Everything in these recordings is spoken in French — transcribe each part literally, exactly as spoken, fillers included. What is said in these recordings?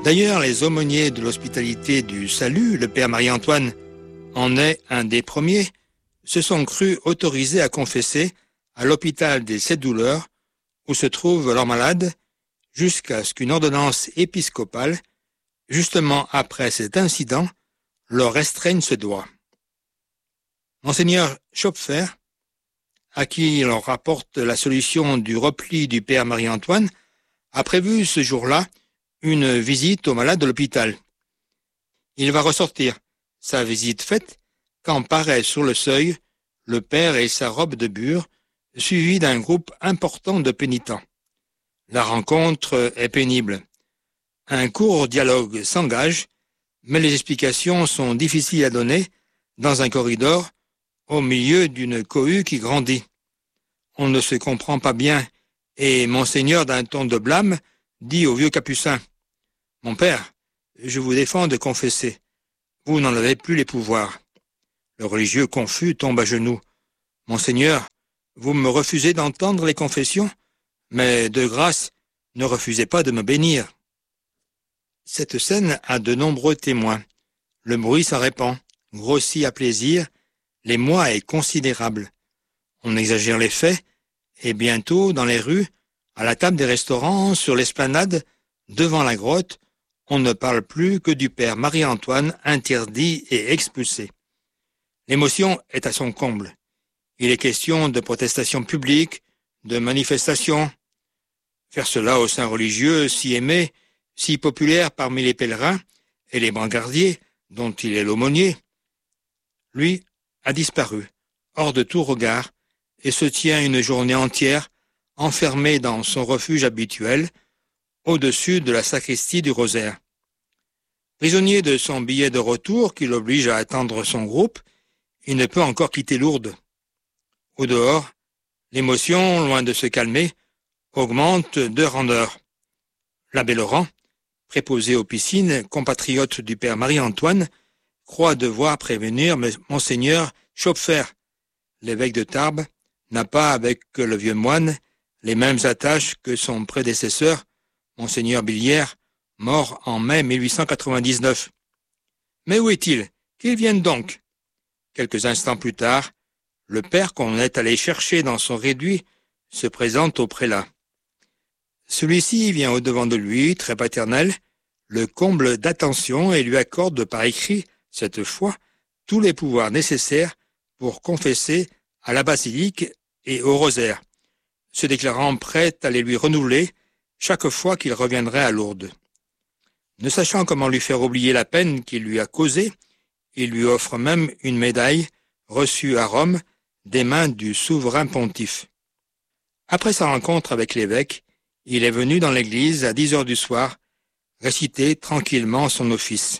D'ailleurs, les aumôniers de l'hospitalité du salut, le père Marie-Antoine en est un des premiers, se sont crus autorisés à confesser à l'hôpital des Sept Douleurs, où se trouve leur malade, jusqu'à ce qu'une ordonnance épiscopale, justement après cet incident, leur restreigne ce droit. Monseigneur Schopfer, à qui l'on rapporte la solution du repli du père Marie-Antoine, a prévu ce jour-là une visite au malade de l'hôpital. Il va ressortir, sa visite faite, quand paraît sur le seuil le père et sa robe de bure, suivis d'un groupe important de pénitents. La rencontre est pénible. Un court dialogue s'engage, mais les explications sont difficiles à donner dans un corridor au milieu d'une cohue qui grandit. On ne se comprend pas bien, et Monseigneur, d'un ton de blâme, dit au vieux capucin : « Mon père, je vous défends de confesser. Vous n'en avez plus les pouvoirs. » Le religieux confus tombe à genoux. « Monseigneur, vous me refusez d'entendre les confessions, mais de grâce, ne refusez pas de me bénir. » Cette scène a de nombreux témoins. Le bruit s'en répand, grossit à plaisir, l'émoi est considérable. On exagère les faits, et bientôt, dans les rues, à la table des restaurants, sur l'esplanade, devant la grotte, on ne parle plus que du père Marie-Antoine interdit et expulsé. L'émotion est à son comble. Il est question de protestations publiques, de manifestations. Faire cela au sein religieux, si aimé, si populaire parmi les pèlerins et les brancardiers, dont il est l'aumônier, lui a disparu, hors de tout regard, et se tient une journée entière enfermé dans son refuge habituel, au-dessus de la sacristie du rosaire. Prisonnier de son billet de retour qui l'oblige à attendre son groupe, il ne peut encore quitter Lourdes. Au dehors, l'émotion, loin de se calmer, augmente d'heure en heure. L'abbé Laurent, préposé aux piscines, compatriote du père Marie-Antoine, croit devoir prévenir Monseigneur Schopfer. L'évêque de Tarbes n'a pas, avec le vieux moine, les mêmes attaches que son prédécesseur, Monseigneur Billière, mort en mai mille huit cent quatre-vingt-dix-neuf. Mais où est-il? Qu'il vienne donc. Quelques instants plus tard, le père qu'on est allé chercher dans son réduit se présente au prélat. Celui-ci vient au-devant de lui, très paternel, le comble d'attention et lui accorde par écrit, cette fois, tous les pouvoirs nécessaires pour confesser à la basilique et au rosaire, se déclarant prêt à les lui renouveler chaque fois qu'il reviendrait à Lourdes. Ne sachant comment lui faire oublier la peine qu'il lui a causée, il lui offre même une médaille reçue à Rome des mains du souverain pontife. Après sa rencontre avec l'évêque, il est venu dans l'église à dix heures du soir réciter tranquillement son office.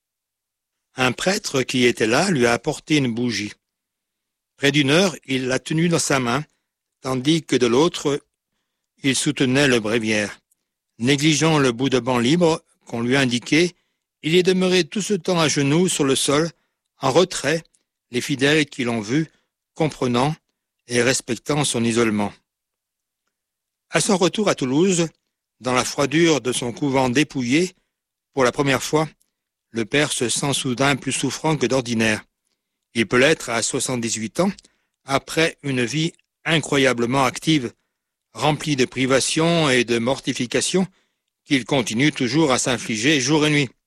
Un prêtre qui était là lui a apporté une bougie. Près d'une heure, il l'a tenue dans sa main, tandis que de l'autre, il soutenait le bréviaire. Négligeant le bout de banc libre qu'on lui indiquait, il est demeuré tout ce temps à genoux sur le sol, en retrait, les fidèles qui l'ont vu, comprenant et respectant son isolement. À son retour à Toulouse, dans la froidure de son couvent dépouillé, pour la première fois, le père se sent soudain plus souffrant que d'ordinaire. Il peut l'être à soixante-dix-huit ans, après une vie incroyablement active, remplie de privations et de mortifications qu'il continue toujours à s'infliger jour et nuit.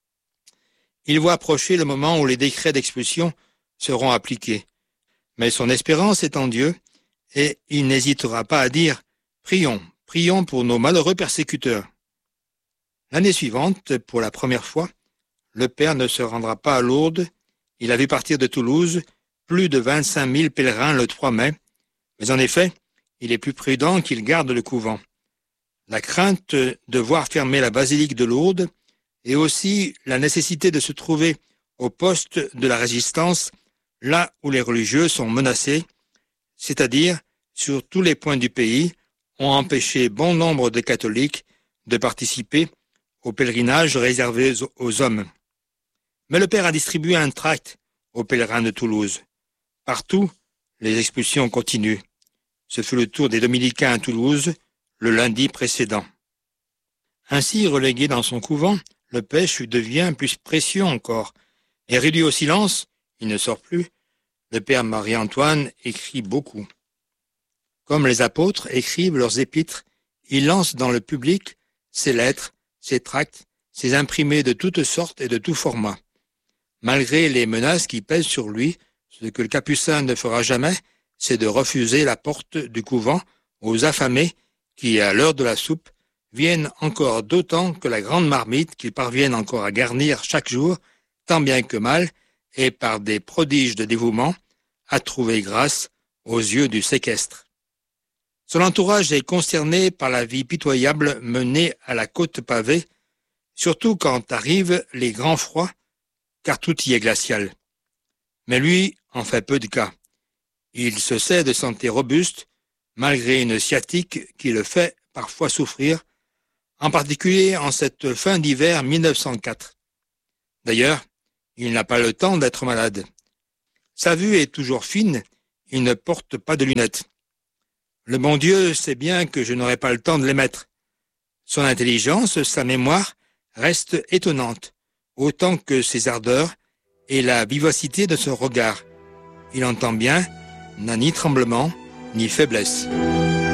Il voit approcher le moment où les décrets d'expulsion seront appliqués. Mais son espérance est en Dieu, et il n'hésitera pas à dire « Prions, prions pour nos malheureux persécuteurs ». L'année suivante, pour la première fois, le père ne se rendra pas à Lourdes. Il a vu partir de Toulouse plus de vingt-cinq mille pèlerins le trois mai, mais en effet, il est plus prudent qu'il garde le couvent. La crainte de voir fermer la basilique de Lourdes et aussi la nécessité de se trouver au poste de la résistance, là où les religieux sont menacés, c'est-à-dire sur tous les points du pays, ont empêché bon nombre de catholiques de participer au pèlerinage réservé aux hommes. Mais le père a distribué un tract aux pèlerins de Toulouse. Partout, les expulsions continuent. Ce fut le tour des dominicains à Toulouse le lundi précédent. Ainsi, relégué dans son couvent, le pêche devient plus précieux encore. Et réduit au silence, il ne sort plus, le père Marie-Antoine écrit beaucoup. Comme les apôtres écrivent leurs épîtres, il lance dans le public ses lettres, ses tracts, ses imprimés de toutes sortes et de tout format. Malgré les menaces qui pèsent sur lui, ce que le capucin ne fera jamais, c'est de refuser la porte du couvent aux affamés qui, à l'heure de la soupe, viennent encore d'autant que la grande marmite qu'ils parviennent encore à garnir chaque jour, tant bien que mal, et par des prodiges de dévouement, à trouver grâce aux yeux du séquestre. Son entourage est consterné par la vie pitoyable menée à la côte pavée, surtout quand arrivent les grands froids, car tout y est glacial. Mais lui en fait peu de cas. Il se sait de santé robuste, malgré une sciatique qui le fait parfois souffrir, en particulier en cette fin d'hiver mille neuf cent quatre. D'ailleurs, il n'a pas le temps d'être malade. Sa vue est toujours fine, il ne porte pas de lunettes. Le bon Dieu sait bien que je n'aurai pas le temps de les mettre. Son intelligence, sa mémoire, restent étonnantes, autant que ses ardeurs et la vivacité de son regard. Il entend bien, n'a ni tremblement, ni faiblesse.